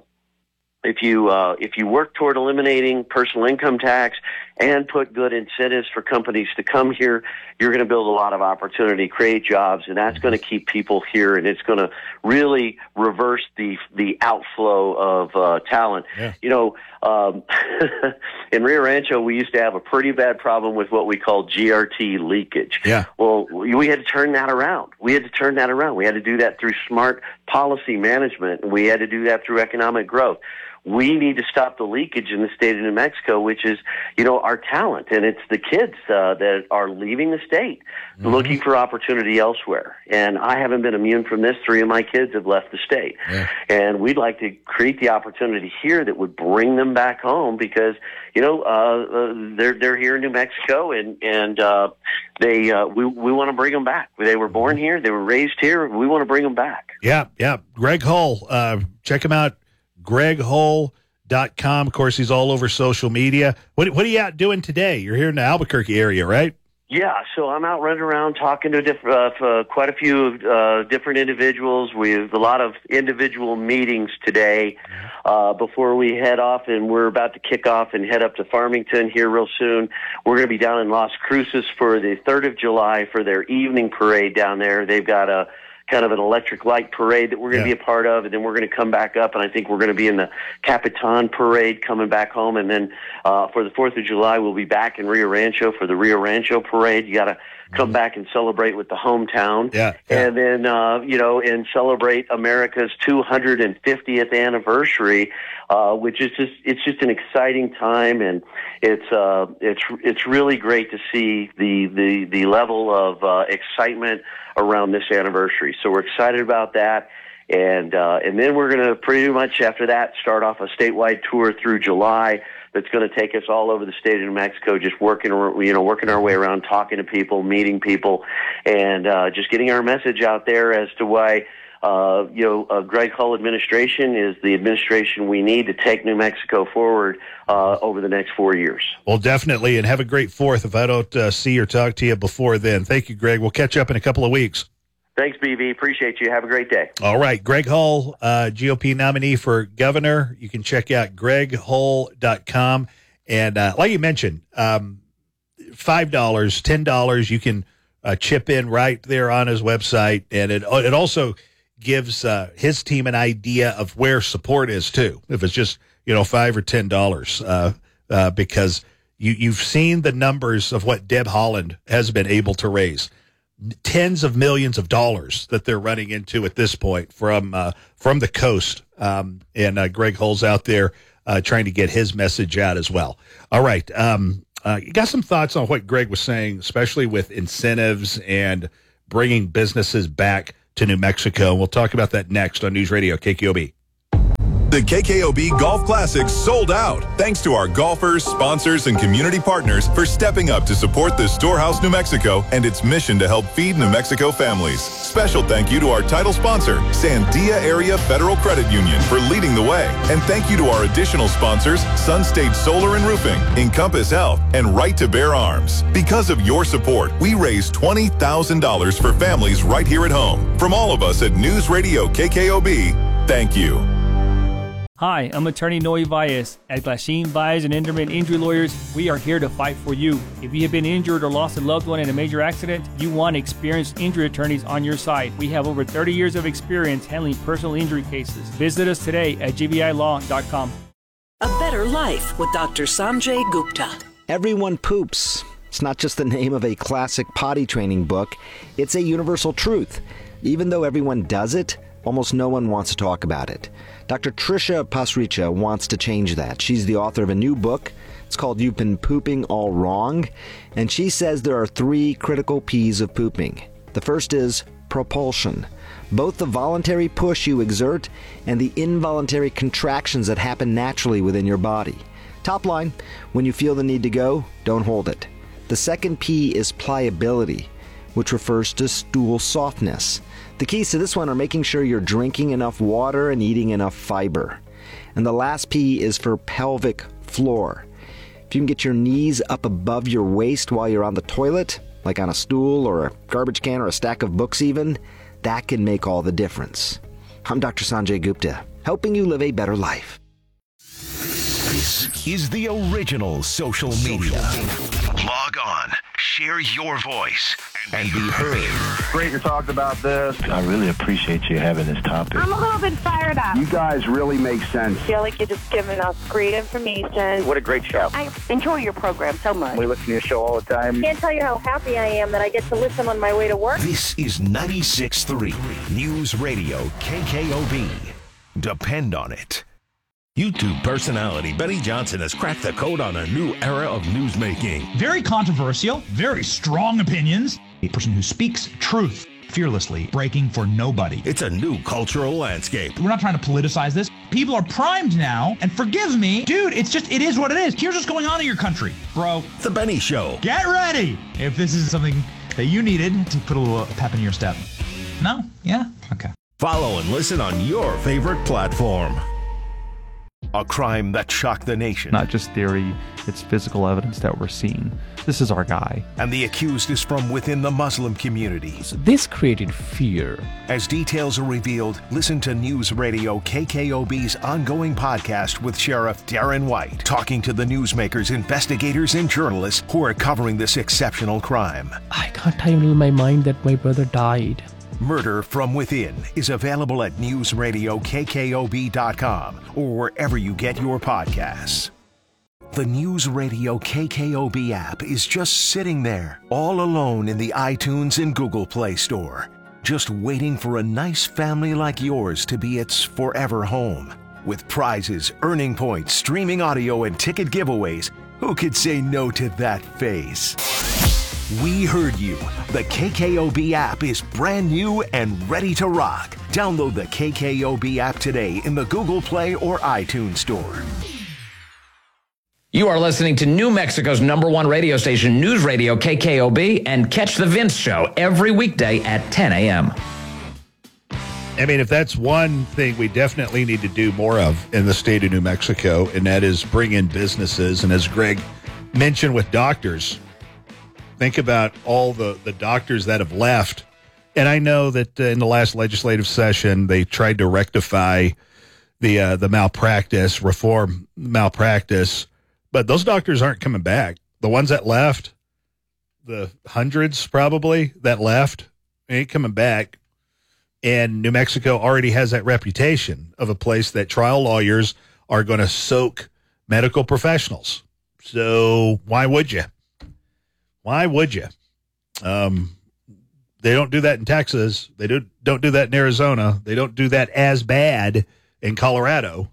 if you uh, if you work toward eliminating personal income tax and put good incentives for companies to come here, you're going to build a lot of opportunity, create jobs, and that's going to keep people here, and it's going to really reverse the the outflow of uh, talent. Yeah. You know, um, in Rio Rancho, we used to have a pretty bad problem with what we call G R T leakage. Yeah. Well, we had to turn that around. We had to turn that around. We had to do that through smart policy management, and we had to do that through economic growth. We need to stop the leakage in the state of New Mexico, which is, you know, our talent. And it's the kids uh, that are leaving the state, mm-hmm. looking for opportunity elsewhere. And I haven't been immune from this. Three of my kids have left the state. Yeah. And we'd like to create the opportunity here that would bring them back home because, you know, uh, uh, they're they're here in New Mexico, and, and uh, they uh, we, we want to bring them back. They were born here. They were raised here. We want to bring them back. Yeah, yeah. Greg Hull, uh, check him out. greg hull dot com. Of course, he's all over social media. What, what are you out doing today? You're here in the Albuquerque area, right? Yeah, so I'm out running around talking to diff- uh, for quite a few uh, different individuals. We have a lot of individual meetings today uh, before we head off, and we're about to kick off and head up to Farmington here real soon. We're going to be down in Las Cruces for the third of July for their evening parade down there. They've got a kind of an electric light parade that we're going to yeah. be a part of, and then we're going to come back up, and I think we're going to be in the Capitan parade coming back home, and then uh, for the fourth of July, we'll be back in Rio Rancho for the Rio Rancho parade. You got to come mm-hmm. back and celebrate with the hometown, yeah, yeah. and then, uh, you know, and celebrate America's two hundred fiftieth anniversary, uh, which is just, it's just an exciting time, and it's, uh, it's, it's really great to see the, the, the level of uh, excitement around this anniversary. So we're excited about that. And, uh, and then we're going to pretty much after that start off a statewide tour through July that's going to take us all over the state of New Mexico, just working, you know, working our way around, talking to people, meeting people, and, uh, just getting our message out there as to why, uh, you know, uh, Greg Hull administration is the administration we need to take New Mexico forward, uh, over the next four years. Well, definitely. And have a great fourth if I don't uh, see or talk to you before then. Thank you, Greg. We'll catch up in a couple of weeks. Thanks, B V. Appreciate you. Have a great day. All right. Greg Hull, uh, G O P nominee for governor. You can check out greg hull dot com. And uh, like you mentioned, um, five dollars, ten dollars, you can uh, chip in right there on his website. And it, it also gives uh, his team an idea of where support is, too, if it's just, you know, five or ten dollars, uh, uh, because you, you've seen the numbers of what Deb Haaland has been able to raise. Tens of millions of dollars that they're running into at this point from uh, from the coast. Um, and uh, Greg Hull's out there uh, trying to get his message out as well. All right. Um, uh, you got some thoughts on what Greg was saying, especially with incentives and bringing businesses back to New Mexico. We'll talk about that next on News Radio K K O B. The K K O B Golf Classic sold out. Thanks to our golfers, sponsors, and community partners for stepping up to support the Storehouse New Mexico and its mission to help feed New Mexico families. Special thank you to our title sponsor, Sandia Area Federal Credit Union, for leading the way. And thank you to our additional sponsors, Sun State Solar and Roofing, Encompass Health, and Right to Bear Arms. Because of your support, we raised twenty thousand dollars for families right here at home. From all of us at News Radio K K O B, thank you. Hi, I'm attorney Noe Valles. At Glasheen, Valles and Enderman Injury Lawyers, we are here to fight for you. If you have been injured or lost a loved one in a major accident, you want experienced injury attorneys on your side. We have over thirty years of experience handling personal injury cases. Visit us today at g b i law dot com. A Better Life with Doctor Sanjay Gupta. Everyone poops. It's not just the name of a classic potty training book. It's a universal truth. Even though everyone does it, almost no one wants to talk about it. Doctor Trisha Pasricha wants to change that. She's the author of a new book. It's called You've Been Pooping All Wrong. And she says there are three critical P's of pooping. The first is propulsion. Both the voluntary push you exert and the involuntary contractions that happen naturally within your body. Top line, when you feel the need to go, don't hold it. The second P is pliability, which refers to stool softness. The keys to this one are making sure you're drinking enough water and eating enough fiber. And the last P is for pelvic floor. If you can get your knees up above your waist while you're on the toilet, like on a stool or a garbage can or a stack of books even, that can make all the difference. I'm Doctor Sanjay Gupta, helping you live a better life. This is the original social media. Log on, share your voice, and be heard. Great to talk about this. I really appreciate you having this topic. I'm a little bit fired up. You guys really make sense. I feel like you're just giving us great information. What a great show. I enjoy your program so much. We listen to your show all the time. I can't tell you how happy I am that I get to listen on my way to work. This is ninety-six point three News Radio K K O B. Depend on it. YouTube personality Benny Johnson has cracked the code on a new era of newsmaking. Very controversial, very strong opinions. A person who speaks truth fearlessly, breaking for nobody. It's a new cultural landscape. We're not trying to politicize this. People are primed now, and forgive me, dude, it's just, it is what it is. Here's what's going on in your country, bro. The Benny Show. Get ready if this is something that you needed to put a little pep in your step. No? Yeah? Okay. Follow and listen on your favorite platform. A crime that shocked the nation. Not just theory, it's physical evidence that we're seeing. This is our guy. And the accused is from within the Muslim community. So this created fear. As details are revealed, listen to News Radio K K O B's ongoing podcast with Sheriff Darren White, talking to the newsmakers, investigators, and journalists who are covering this exceptional crime. I can't handle in my mind that my brother died. Murder from Within is available at news radio k k o b dot com or wherever you get your podcasts. The News Radio K K O B app is just sitting there, all alone in the iTunes and Google Play Store, just waiting for a nice family like yours to be its forever home. With prizes, earning points, streaming audio, and ticket giveaways, who could say no to that face? We heard you. The K K O B app is brand new and ready to rock. Download the K K O B app today in the Google Play or iTunes Store. You are listening to New Mexico's number one radio station, News Radio K K O B, and catch The Vince Show every weekday at ten a.m. I mean, if that's one thing we definitely need to do more of in the state of New Mexico, and that is bring in businesses. And as Greg mentioned with doctors, think about all the, the doctors that have left. And I know that uh, in the last legislative session, they tried to rectify the uh, the malpractice, reform malpractice. But those doctors aren't coming back. The ones that left, the hundreds probably that left ain't coming back. And New Mexico already has that reputation of a place that trial lawyers are going to soak medical professionals. So why would you? Why would you? Um, they don't do that in Texas. They don't, don't do that in Arizona. They don't do that as bad in Colorado.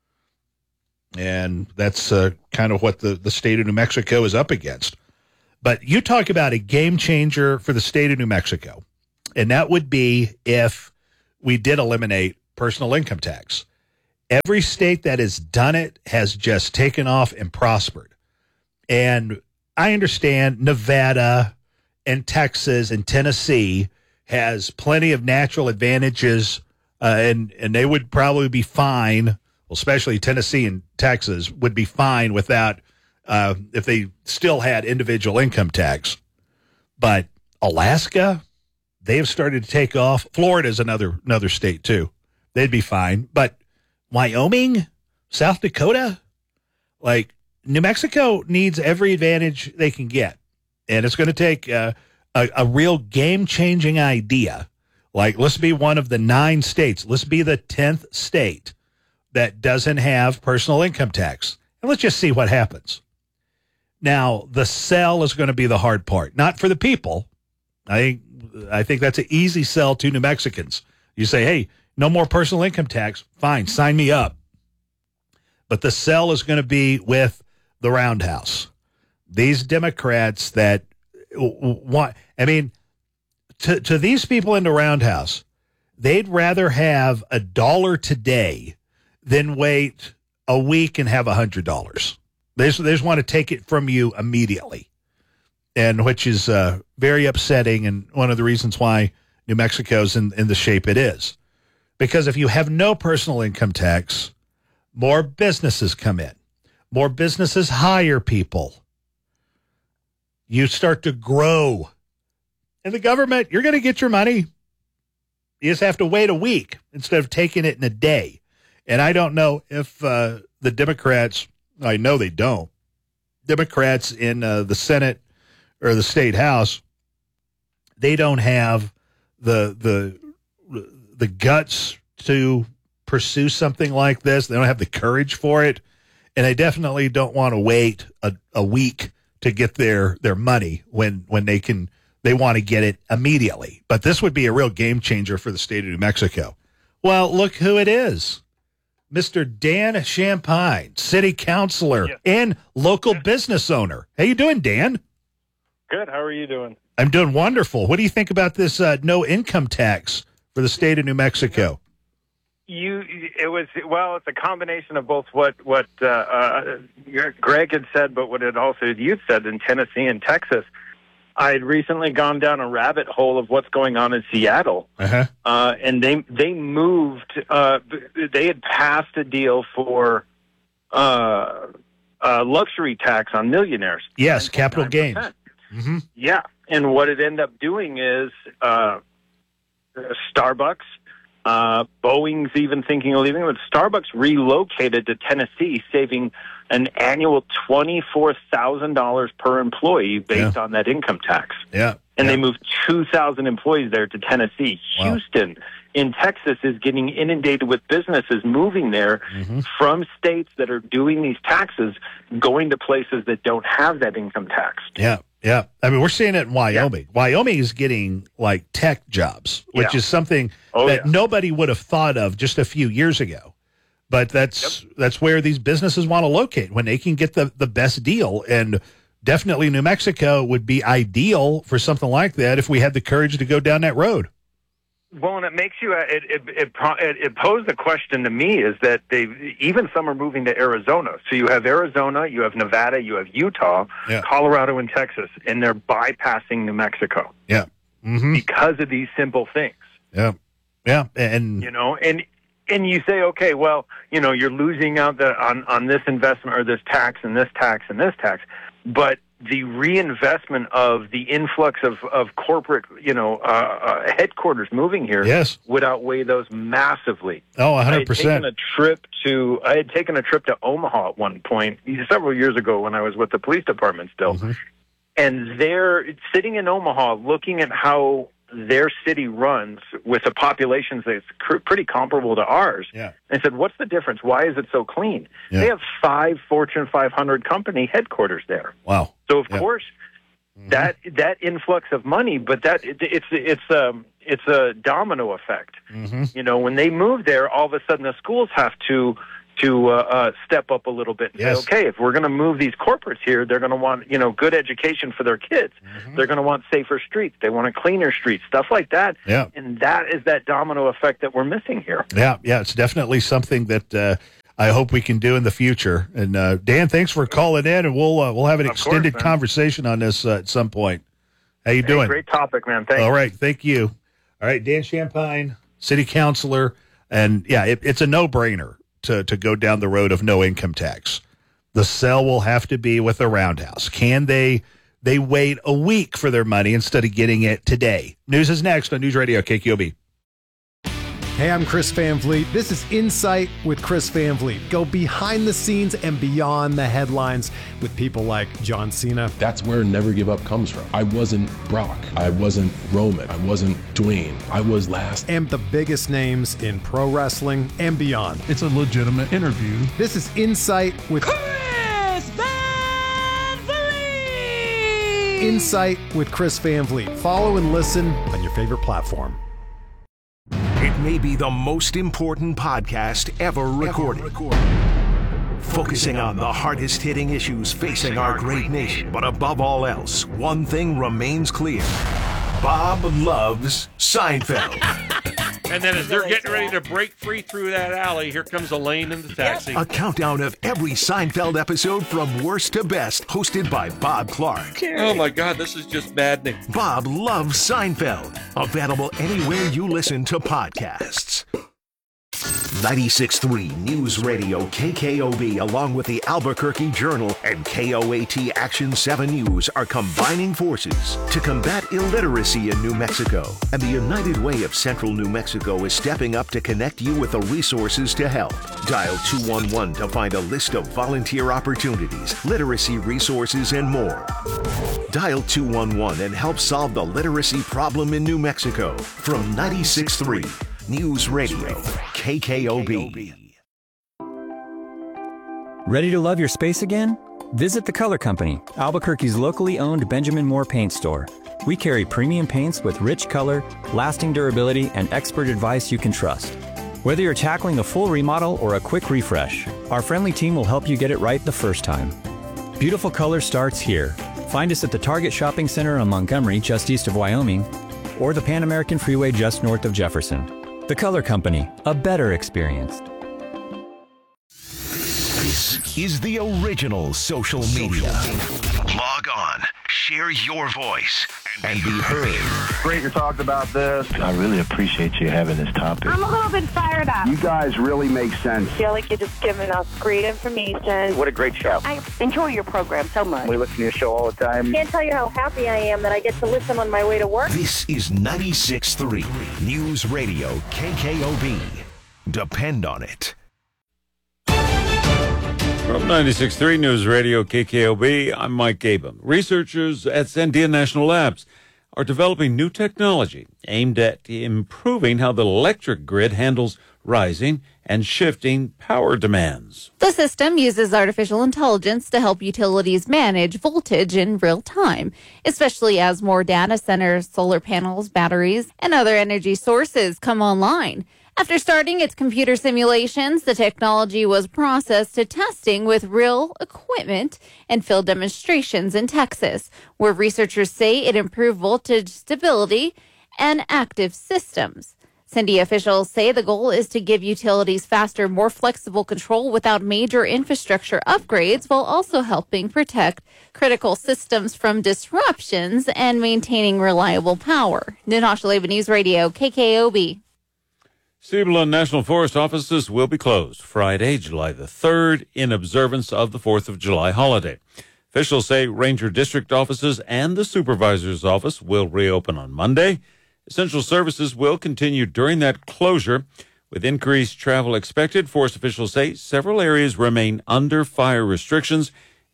And that's uh, kind of what the, the state of New Mexico is up against. But you talk about a game changer for the state of New Mexico. And that would be if we did eliminate personal income tax. Every state that has done it has just taken off and prospered. And I understand Nevada and Texas and Tennessee has plenty of natural advantages, uh, and, and they would probably be fine, well, especially Tennessee and Texas would be fine without, uh, if they still had individual income tax. But Alaska, they have started to take off. Florida is another another state, too. They'd be fine. But Wyoming, South Dakota, like New Mexico needs every advantage they can get. And it's going to take uh, a, a real game-changing idea. Like, let's be one of the nine states. Let's be the tenth state that doesn't have personal income tax. And let's just see what happens. Now, the sell is going to be the hard part. Not for the people. I think I think that's an easy sell to New Mexicans. You say, hey, no more personal income tax. Fine, sign me up. But the sell is going to be with the Roundhouse. These Democrats that want, I mean, to, to these people in the Roundhouse, they'd rather have a dollar today than wait a week and have a hundred dollars. They just, they just want to take it from you immediately. And which is uh, very upsetting, and one of the reasons why New Mexico's in, in the shape it is. Because if you have no personal income tax, more businesses come in. More businesses hire people. You start to grow. And the government, you're going to get your money. You just have to wait a week instead of taking it in a day. And I don't know if uh, the Democrats, I know they don't, Democrats in uh, the Senate or the state house, they don't have the the the guts to pursue something like this. They don't have the courage for it, and they definitely don't want to wait a, a week to get their their money when when they can they want to get it immediately. But this would be a real game changer for the state of New Mexico. Well, look who it is. Mister Dan Champagne, city councilor yeah. and local yeah. business owner. How you doing, Dan? Good. How are you doing? I'm doing wonderful. What do you think about this uh, no income tax for the state of New Mexico? You, it was well. It's a combination of both what what uh, uh, Greg had said, but what it also you said in Tennessee and Texas. I had recently gone down a rabbit hole of what's going on in Seattle, uh-huh. uh, and they they moved. Uh, they had passed a deal for uh, uh, luxury tax on millionaires. Yes, capital gains. Mm-hmm. Yeah, and what it ended up doing is uh, Starbucks, uh, Boeing's even thinking of leaving, but Starbucks relocated to Tennessee, saving an annual twenty-four thousand dollars per employee based yeah. on that income tax. Yeah, and yeah. they moved two thousand employees there to Tennessee. Wow. Houston in Texas is getting inundated with businesses moving there mm-hmm. from states that are doing these taxes, going to places that don't have that income tax. Yeah. Yeah, I mean, we're seeing it in Wyoming. Yeah. Wyoming is getting, like, tech jobs, which yeah. is something oh, that yeah. nobody would have thought of just a few years ago. But that's yep. that's where these businesses want to locate, when they can get the, the best deal. And definitely New Mexico would be ideal for something like that if we had the courage to go down that road. Well, and it makes you, it, it, it, it posed the question to me is that they, even some are moving to Arizona. So you have Arizona, you have Nevada, you have Utah, yeah. Colorado, and Texas, and they're bypassing New Mexico. Yeah. Mm-hmm. Because of these simple things. Yeah. Yeah. And, you know, and, and you say, okay, well, you know, you're losing out the, on, on this investment or this tax and this tax and this tax, but the reinvestment of the influx of, of corporate, you know, uh, uh, headquarters moving here yes. would outweigh those massively. Oh, one hundred percent. I had taken a trip to, I had taken a trip to Omaha at one point, several years ago when I was with the police department still. Mm-hmm. and they're sitting in Omaha looking at how their city runs with a population that's cr- pretty comparable to ours. Yeah. And said, what's the difference? Why is it so clean? Yeah. They have five Fortune five hundred company headquarters there. Wow. So of Yeah. course, that that influx of money, but that it, it's it's um it's a domino effect. Mm-hmm. You know, when they move there, all of a sudden the schools have to to uh, uh, step up a little bit and Yes. say, okay, if we're going to move these corporates here, they're going to want, you know, good education for their kids. Mm-hmm. They're going to want safer streets. They want a cleaner street, stuff like that. Yeah. And that is that domino effect that we're missing here. Yeah, yeah, it's definitely something that uh, I hope we can do in the future. And uh, Dan, thanks for calling in, and we'll uh, we'll have an Of extended course, man. conversation on this uh, at some point. How you Hey, doing? great topic, man. Thanks. All right, thank you. All right, Dan Champagne, city councilor, and yeah, it, it's a no-brainer to to go down the road of no income tax. The sell will have to be with a roundhouse. Can they they wait a week for their money instead of getting it today? News is next on News Radio K K O B. Hey, I'm Chris Van Vliet. This is Insight with Chris Van Vliet. Go behind the scenes and beyond the headlines with people like John Cena. That's where Never Give Up comes from. I wasn't Brock. I wasn't Roman. I wasn't Dwayne. I was last. And the biggest names in pro wrestling and beyond. It's a legitimate interview. This is Insight with Chris Van Vliet! Insight with Chris Van Vliet. Follow and listen on your favorite platform. It may be the most important podcast ever recorded. Ever recorded. Focusing on the hardest hitting issues facing our great nation. But above all else, one thing remains clear. Bob loves Seinfeld. And then as they're getting ready to break free through that alley, here comes Elaine in the taxi. A countdown of every Seinfeld episode from worst to best, hosted by Bob Clark. Oh my God, this is just maddening. Bob loves Seinfeld. Available anywhere you listen to podcasts. ninety-six point three News Radio K K O B, along with the Albuquerque Journal and K O A T Action seven News, are combining forces to combat illiteracy in New Mexico. And the United Way of Central New Mexico is stepping up to connect you with the resources to help. Dial two one one to find a list of volunteer opportunities, literacy resources, and more. Dial two one one and help solve the literacy problem in New Mexico. From ninety-six point three News Radio K K O B. Ready to love your space again? Visit The Color Company, Albuquerque's locally owned Benjamin Moore paint store. We carry premium paints with rich color, lasting durability, and expert advice you can trust. Whether you're tackling a full remodel or a quick refresh, our friendly team will help you get it right the first time. Beautiful color starts here. Find us at the Target Shopping Center on Montgomery, just east of Wyoming, or the Pan American Freeway just north of Jefferson. The Color Company, a better experience. This is the original social media. Log on, share your voice, and be heard. Great you talked about this. I really appreciate you having this topic. I'm a little bit fired up. You guys really make sense. I feel like you're just giving us great information. What a great show. I enjoy your program so much. We listen to your show all the time. Can't tell you how happy I am that I get to listen on my way to work. This is ninety-six point three News Radio K K O B. Depend on it. From ninety-six point three News Radio K K O B, I'm Mike Abram. Researchers at Sandia National Labs are developing new technology aimed at improving how the electric grid handles rising and shifting power demands. The system uses artificial intelligence to help utilities manage voltage in real time, especially as more data centers, solar panels, batteries, and other energy sources come online. After starting its computer simulations, the technology was processed to testing with real equipment and field demonstrations in Texas, where researchers say it improved voltage stability and active systems. Sandia officials say the goal is to give utilities faster, more flexible control without major infrastructure upgrades, while also helping protect critical systems from disruptions and maintaining reliable power. Natasha Leva, News Radio, K K O B. Cibola National Forest offices will be closed Friday, July the third, in observance of the fourth of July holiday. Officials say Ranger District offices and the Supervisor's office will reopen on Monday. Essential services will continue during that closure. With increased travel expected, forest officials say several areas remain under fire restrictions,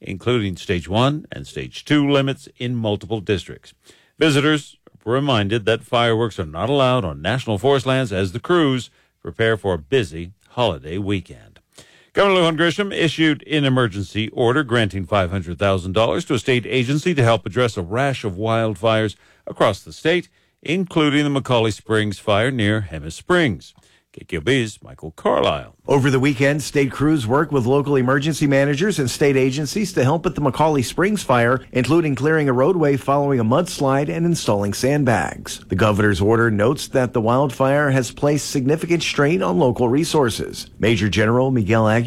including Stage one and Stage two limits in multiple districts. Visitors were reminded that fireworks are not allowed on national forest lands as the crews prepare for a busy holiday weekend. Governor Lujan Grisham issued an emergency order granting five hundred thousand dollars to a state agency to help address a rash of wildfires across the state, including the Macaulay Springs fire near Hemis Springs. K K O B's Michael Carlisle. Over the weekend, state crews worked with local emergency managers and state agencies to help at the Macaulay Springs fire, including clearing a roadway following a mudslide and installing sandbags. The governor's order notes that the wildfire has placed significant strain on local resources. Major General Miguel Aguilar